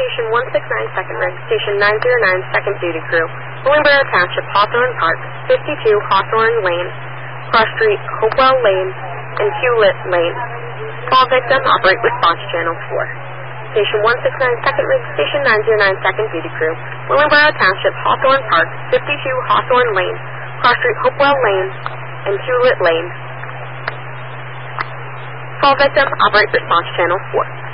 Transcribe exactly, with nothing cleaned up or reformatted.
Station one six nine second rig, Station nine zero nine second duty crew, Willingboro Township, Hawthorne Park, fifty-two Hawthorne Lane, Cross Street, Hopewell Lane, and Hewlett Lane. Call victim, operate response channel four. Station one six nine second rig, Station nine zero nine second duty crew, Willingboro Township, Hawthorne Park, fifty-two Hawthorne Lane, Cross Street, Hopewell Lane, and Hewlett Lane. Call victim, operate response channel four.